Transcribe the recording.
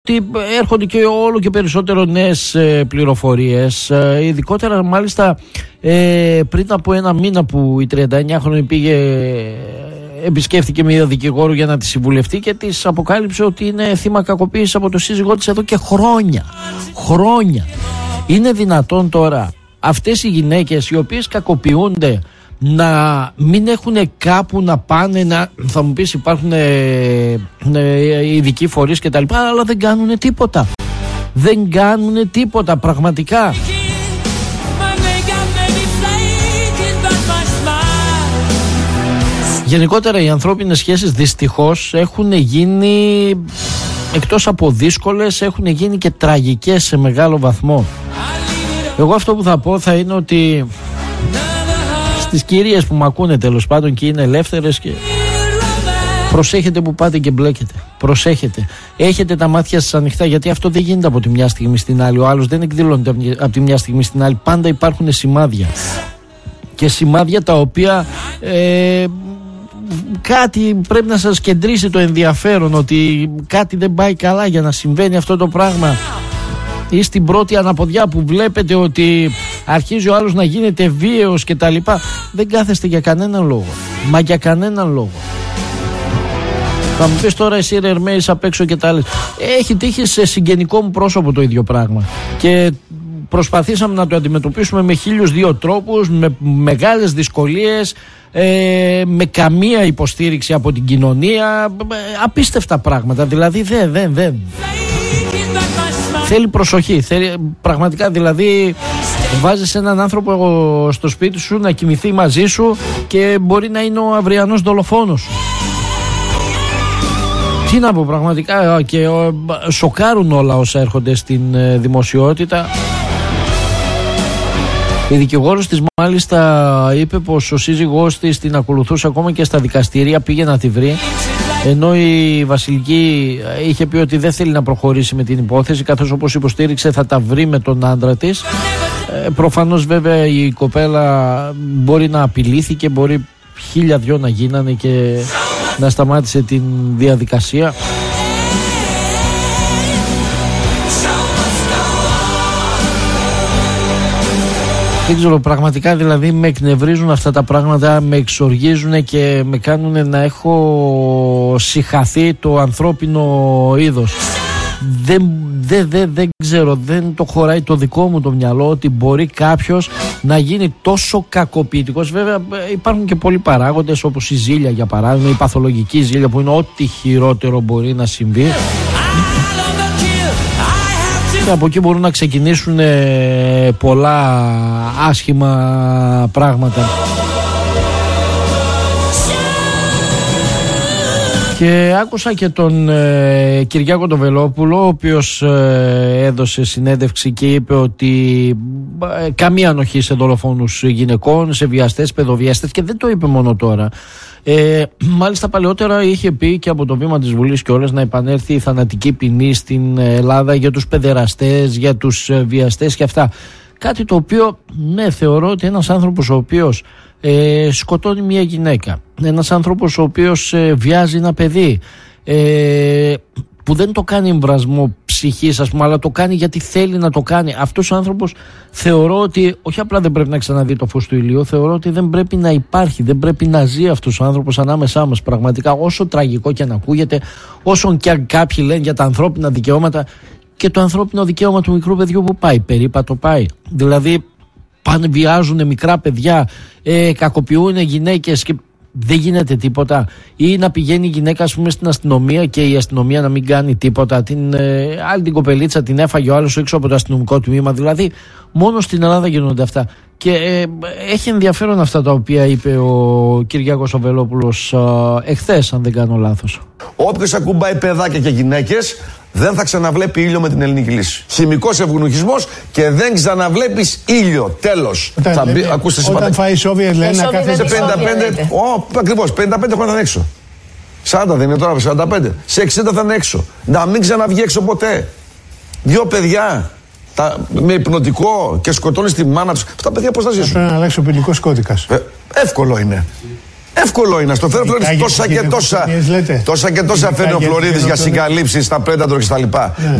ότι έρχονται και όλο και περισσότερο νέες πληροφορίες, ειδικότερα μάλιστα πριν από ένα μήνα που η 39χρονη επισκέφθηκε μια δικηγόρο για να τη συμβουλευτεί και της αποκάλυψε ότι είναι θύμα κακοποίησης από το σύζυγό της εδώ και χρόνια. Είναι δυνατόν τώρα αυτές οι γυναίκες οι οποίες κακοποιούνται να μην έχουν κάπου να πάνε, θα μου πεις υπάρχουν ειδικοί φορείς και τα λοιπά, αλλά δεν κάνουν τίποτα πραγματικά. Γενικότερα οι ανθρώπινες σχέσεις δυστυχώς έχουν γίνει, εκτός από δύσκολες, έχουν γίνει και τραγικές σε μεγάλο βαθμό. Εγώ αυτό που θα πω θα είναι ότι στις κυρίες που με ακούνε τέλος πάντων και είναι ελεύθερες, και προσέχετε που πάτε και μπλέκετε. Προσέχετε. Έχετε τα μάτια σας ανοιχτά, γιατί αυτό δεν γίνεται από τη μια στιγμή στην άλλη. Ο άλλος δεν εκδηλώνεται από τη μια στιγμή στην άλλη. Πάντα υπάρχουν σημάδια. Και σημάδια τα οποία κάτι πρέπει να σας κεντρήσει το ενδιαφέρον, ότι κάτι δεν πάει καλά για να συμβαίνει αυτό το πράγμα. Ή στην πρώτη αναποδιά που βλέπετε ότι αρχίζει ο άλλος να γίνεται βίαιος και τα λοιπά, δεν κάθεστε για κανέναν λόγο. Μα για κανέναν λόγο. Θα μου πεις τώρα εσύ Ρερμέης απ' έξω και τα άλλες. Έχει τύχει σε συγγενικό μου πρόσωπο το ίδιο πράγμα. Και προσπαθήσαμε να το αντιμετωπίσουμε με 1002 τρόπους, με μεγάλες δυσκολίες, με καμία υποστήριξη από την κοινωνία. Απίστευτα πράγματα. Δηλαδή δεν. Θέλει προσοχή, πραγματικά, δηλαδή βάζεις έναν άνθρωπο στο σπίτι σου να κοιμηθεί μαζί σου και μπορεί να είναι ο αυριανός δολοφόνος. Τι να πω, πραγματικά, και σοκάρουν όλα όσα έρχονται στην δημοσιότητα. Η δικηγόρος της μάλιστα είπε πως ο σύζυγός της την ακολουθούσε ακόμα και στα δικαστήρια, πήγε να τη βρει, ενώ η Βασιλική είχε πει ότι δεν θέλει να προχωρήσει με την υπόθεση, καθώς όπως υποστήριξε θα τα βρει με τον άντρα της. Προφανώς βέβαια η κοπέλα μπορεί να απειλήθηκε, μπορεί 1002 να γίνανε και να σταμάτησε την διαδικασία. Δεν ξέρω, πραγματικά, δηλαδή με εκνευρίζουν αυτά τα πράγματα, με εξοργίζουν και με κάνουν να έχω συχαθεί το ανθρώπινο είδος. Δεν ξέρω, δεν το χωράει το δικό μου το μυαλό ότι μπορεί κάποιος να γίνει τόσο κακοποιητικός. Βέβαια υπάρχουν και πολλοί παράγοντες, όπως η ζήλια για παράδειγμα, η παθολογική ζήλια που είναι ό,τι χειρότερο μπορεί να συμβεί. Και από εκεί μπορούν να ξεκινήσουν πολλά άσχημα πράγματα. Και άκουσα και τον Κυριάκο τον Βελόπουλο, ο οποίος έδωσε συνέντευξη και είπε ότι καμία ανοχή σε δολοφόνους γυναικών, σε βιαστές, παιδοβιαστές, και δεν το είπε μόνο τώρα. Μάλιστα παλαιότερα είχε πει και από το βήμα της Βουλής και όλες να επανέλθει η θανατική ποινή στην Ελλάδα για τους παιδεραστές, για τους βιαστές και αυτά. Κάτι το οποίο, ναι, θεωρώ ότι ένας άνθρωπος ο οποίος σκοτώνει μια γυναίκα, ένας άνθρωπος ο οποίος βιάζει ένα παιδί, που δεν το κάνει εμβρασμό ψυχής, ας πούμε, αλλά το κάνει γιατί θέλει να το κάνει, αυτός ο άνθρωπος θεωρώ ότι όχι απλά δεν πρέπει να ξαναδεί το φως του ηλίου, θεωρώ ότι δεν πρέπει να υπάρχει, δεν πρέπει να ζει αυτός ο άνθρωπος ανάμεσά μας. Πραγματικά, όσο τραγικό και αν ακούγεται, όσο και αν κάποιοι λένε για τα ανθρώπινα δικαιώματα, και το ανθρώπινο δικαίωμα του μικρού παιδιού που πάει, περίπατο πάει. Δηλαδή πάνε, βιάζουν μικρά παιδιά, κακοποιούν γυναίκες και δεν γίνεται τίποτα. Ή να πηγαίνει η γυναίκα, ας πούμε, στην αστυνομία και η αστυνομία να μην κάνει τίποτα. Άλλη την κοπελίτσα την έφαγε ο άλλος έξω από το αστυνομικό τμήμα. Δηλαδή μόνο στην Ελλάδα γίνονται αυτά. Και έχει ενδιαφέρον αυτά τα οποία είπε ο Κυριάκος ο Βελόπουλος εχθές, αν δεν κάνω λάθος. Όποιος ακουμπάει παιδάκια και γυναίκες δεν θα ξαναβλέπει ήλιο με την ελληνική λύση. Χημικός ευγουνοχισμός και δεν ξαναβλέπεις ήλιο. Τέλος. Ακούστε σήμερα. Όταν φάει Σόβιετ λένε να κάθεσαι. Σε 55. Ακριβώς. 55 χρόνια θα είναι έξω. 40 δεν είναι τώρα, 45. Σε 60 θα είναι έξω. Να μην ξαναβγεί έξω ποτέ. Δύο παιδιά με υπνοτικό και σκοτώνεις τη μάνα τους. Αυτά τα παιδιά πώς θα ζήσουν? Πρέπει να αλλάξει ο ποινικός κώδικας. Εύκολο είναι. Εύκολο είναι να στο φέρει ο Φλωρίδης. Τόσα και τόσα φέρνει ο Φλωρίδης για συγκαλύψεις στα Predator κτλ.